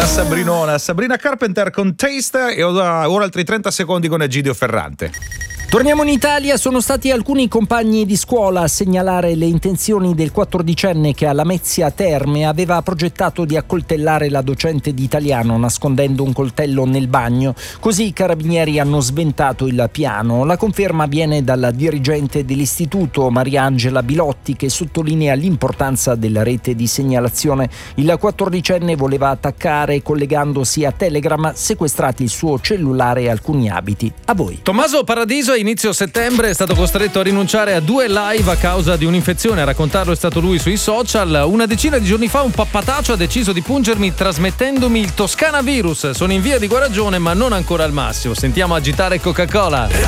Sabrinona, Sabrina Carpenter con Taste e ora altri 30 secondi con Egidio Ferrante. Torniamo in Italia, sono stati alcuni compagni di scuola a segnalare le intenzioni del 14enne che a Lamezia Terme aveva progettato di accoltellare la docente di italiano nascondendo un coltello nel bagno. Così i carabinieri hanno sventato il piano. La conferma viene dalla dirigente dell'istituto Mariangela Bilotti, che sottolinea l'importanza della rete di segnalazione. Il 14enne voleva attaccare collegandosi a Telegram, sequestrati il suo cellulare e alcuni abiti. A voi. Tommaso Paradiso a inizio settembre è stato costretto a rinunciare a 2 live a causa di un'infezione. A raccontarlo è stato lui sui social. Una decina di giorni fa un pappataccio ha deciso di pungermi trasmettendomi il Toscana virus. Sono in via di guarigione ma non ancora al massimo. Sentiamo Agitare Coca-Cola.